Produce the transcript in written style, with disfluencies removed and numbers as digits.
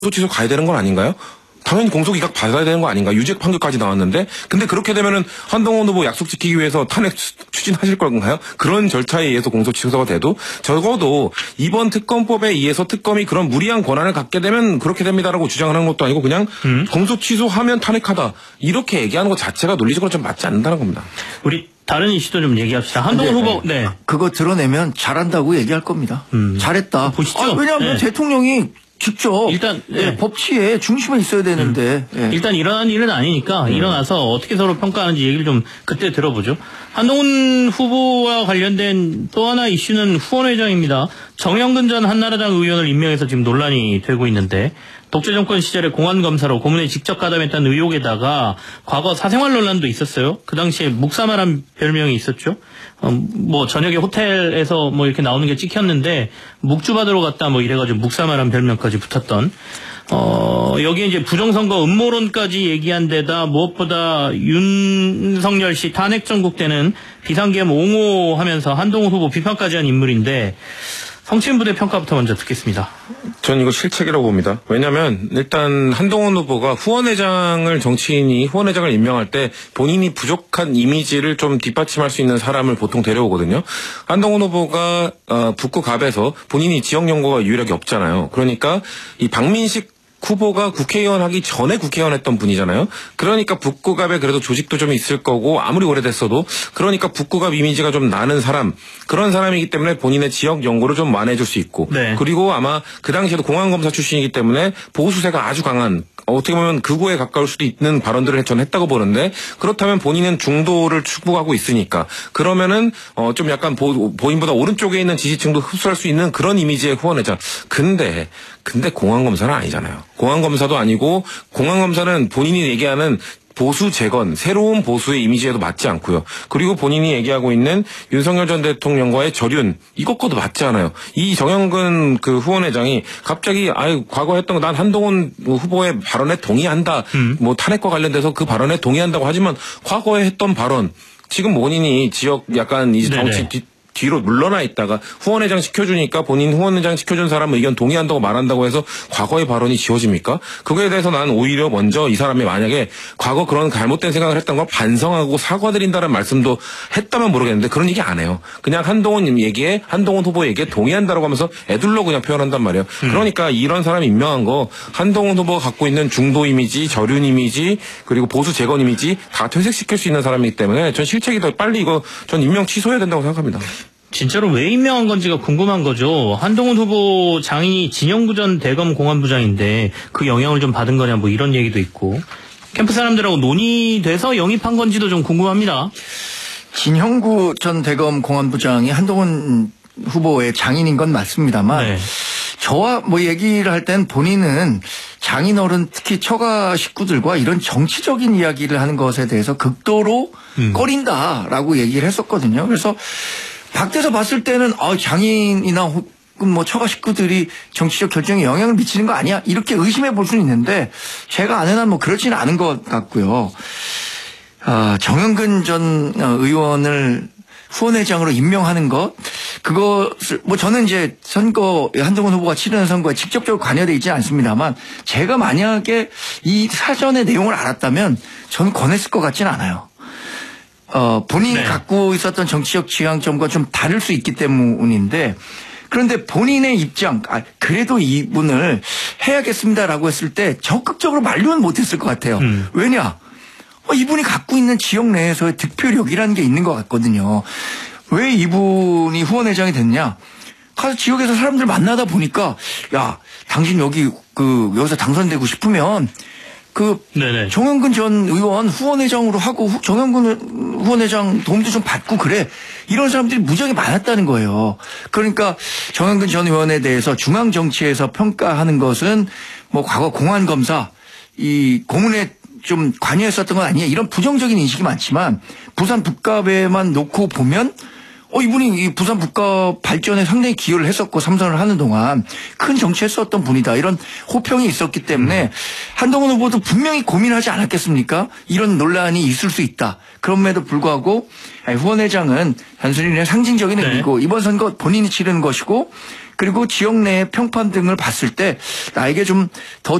취소 가야 되는 건 아닌가요? 당연히 공소기각 받아야 되는 거 아닌가? 유죄 판결까지 나왔는데, 근데 그렇게 되면은 한동훈 후보 약속 지키기 위해서 탄핵 추진하실 건가요? 그런 절차에 의해서 공소 취소가 돼도 적어도 이번 특검법에 의해서 특검이 그런 무리한 권한을 갖게 되면 그렇게 됩니다라고 주장을 하는 것도 아니고 그냥 공소 취소하면 탄핵하다 이렇게 얘기하는 것 자체가 논리적으로 좀 맞지 않는다는 겁니다. 우리 다른 이슈도 좀 얘기합시다. 한동훈 후보, 네. 그거 드러내면 잘한다고 얘기할 겁니다. 잘했다. 보시죠. 왜냐하면 대통령이 직접 일단 법치의 중심에 있어야 되는데 일단 일어난 일은 아니니까 일어나서 어떻게 서로 평가하는지 얘기를 좀 그때 들어보죠. 한동훈 후보와 관련된 또 하나 이슈는 후원회장입니다. 정영근 전 한나라당 의원을 임명해서 지금 논란이 되고 있는데 독재 정권 시절에 공안검사로 고문에 직접 가담했다는 의혹에다가 과거 사생활 논란도 있었어요. 그 당시에 묵사마란 별명이 있었죠. 뭐 저녁에 호텔에서 뭐 이렇게 나오는 게 찍혔는데 묵주 받으러 갔다 뭐 이래가지고 묵사마란 별명까지 붙었던. 여기에 이제 부정선거 음모론까지 얘기한 데다 무엇보다 윤석열 씨 탄핵 전국 때는 비상계엄 옹호하면서 한동훈 후보 비판까지 한 인물인데 성취인부대 평가부터 먼저 듣겠습니다. 전 이거 실책이라고 봅니다. 왜냐하면 일단 한동훈 후보가 정치인이 후원회장을 임명할 때 본인이 부족한 이미지를 좀 뒷받침할 수 있는 사람을 보통 데려오거든요. 한동훈 후보가 북구 갑에서 본인이 지역 연고가 유일하게 없잖아요. 그러니까 이 박민식 후보가 국회의원 하기 전에 국회의원 했던 분이잖아요. 그러니까 북구갑에 그래도 조직도 좀 있을 거고 아무리 오래됐어도 그러니까 북구갑 이미지가 좀 나는 사람 그런 사람이기 때문에 본인의 지역 연고를 좀 완화해줄 수 있고 그리고 아마 그 당시에도 공안검사 출신이기 때문에 보수세가 아주 강한 어떻게 보면 극우에 가까울 수도 있는 발언들을 저는 했다고 보는데 그렇다면 본인은 중도를 추구하고 있으니까 그러면은 좀 약간 본인보다 오른쪽에 있는 지지층도 흡수할 수 있는 그런 이미지의 후원회장. 근데 공안검사는 아니잖아요. 공안검사도 아니고 공안검사는 본인이 얘기하는 보수 재건, 새로운 보수의 이미지에도 맞지 않고요. 그리고 본인이 얘기하고 있는 윤석열 전 대통령과의 절윤, 이것과도 맞지 않아요. 이 정영근 그 후원회장이 갑자기 과거 했던 거 난 한동훈 후보의 발언에 동의한다. 뭐 탄핵과 관련돼서 그 발언에 동의한다고 하지만 과거에 했던 발언, 지금 본인이 지역 약간 이 정치 뒤로 물러나 있다가 후원회장 시켜주니까 본인 후원회장 시켜준 사람 의견 동의한다고 말한다고 해서 과거의 발언이 지워집니까? 그거에 대해서 난 오히려 먼저 이 사람이 만약에 과거 그런 잘못된 생각을 했던 걸 반성하고 사과드린다는 말씀도 했다면 모르겠는데 그런 얘기 안 해요. 그냥 한동훈 후보 얘기에 동의한다라고 하면서 애둘러 그냥 표현한단 말이에요. 그러니까 이런 사람 임명한 거 한동훈 후보가 갖고 있는 중도 이미지, 절윤 이미지, 그리고 보수 재건 이미지 다 퇴색시킬 수 있는 사람이기 때문에 전 실책이 더 빨리 전 임명 취소해야 된다고 생각합니다. 진짜로 왜 임명한 건지가 궁금한 거죠. 한동훈 후보 장인이 진영구 전 대검 공안부장인데 그 영향을 좀 받은 거냐 뭐 이런 얘기도 있고 캠프 사람들하고 논의돼서 영입한 건지도 좀 궁금합니다. 진영구 전 대검 공안부장이 한동훈 후보의 장인인 건 맞습니다만 저와 뭐 얘기를 할 땐 본인은 장인어른 특히 처가 식구들과 이런 정치적인 이야기를 하는 것에 대해서 극도로 꺼린다라고 얘기를 했었거든요. 그래서 밖에서 봤을 때는 장인이나 혹은 뭐 처가 식구들이 정치적 결정에 영향을 미치는 거 아니야? 이렇게 의심해 볼 수는 있는데 제가 아는 한 뭐 그렇지는 않은 것 같고요. 정영근 전 의원을 후원회장으로 임명하는 그것을 뭐 저는 이제 한동훈 후보가 치르는 선거에 직접적으로 관여되어 있지는 않습니다만 제가 만약에 이 사전의 내용을 알았다면 저는 권했을 것 같지는 않아요. 본인이 갖고 있었던 정치적 지향점과 좀 다를 수 있기 때문인데 그런데 본인의 입장, 그래도 이분을 해야겠습니다라고 했을 때 적극적으로 만류는 못했을 것 같아요. 왜냐? 이분이 갖고 있는 지역 내에서의 득표력이라는 게 있는 것 같거든요. 왜 이분이 후원회장이 됐냐? 가서 지역에서 사람들 만나다 보니까 야, 당신 여기서 당선되고 싶으면 정영근 전 의원 후원회장으로 하고 정영근 후원회장 도움도 좀 받고 그래. 이런 사람들이 무지하게 많았다는 거예요. 그러니까 정영근 전 의원에 대해서 중앙정치에서 평가하는 것은 뭐 과거 공안검사 이 고문에 좀 관여했었던 건 아니냐 이런 부정적인 인식이 많지만 부산 북갑에만 놓고 보면 이분이 이 부산 북갑 발전에 상당히 기여를 했었고 삼선을 하는 동안 큰 정치했었던 분이다. 이런 호평이 있었기 때문에 한동훈 후보도 분명히 고민하지 않았겠습니까? 이런 논란이 있을 수 있다. 그럼에도 불구하고 후원회장은 단순히 그냥 상징적인 의미고 이번 선거 본인이 치르는 것이고 그리고 지역 내의 평판 등을 봤을 때 나에게 좀 더